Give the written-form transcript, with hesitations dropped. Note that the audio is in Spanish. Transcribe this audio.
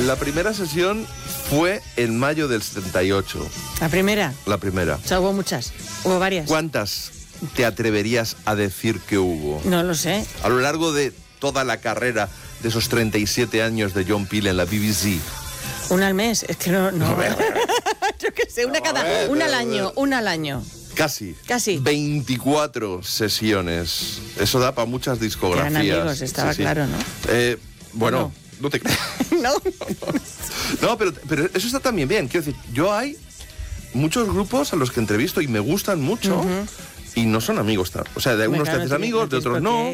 La primera sesión fue en mayo del 78. ¿La primera? La primera. O sea, hubo muchas, hubo varias. ¿Cuántas te atreverías a decir que hubo? No lo sé. A lo largo de toda la carrera de esos 37 años de John Peel en la BBC. Una al mes, es que no. Yo qué sé, una al año. Casi. 24 sesiones. Eso da para muchas discografías. Eran amigos, estaba claro, ¿no? Bueno, no te creas. No. No, pero eso está también bien. Quiero decir, yo hay muchos grupos a los que entrevisto y me gustan mucho y no son amigos. O sea, de algunos te haces amigos, de otros no.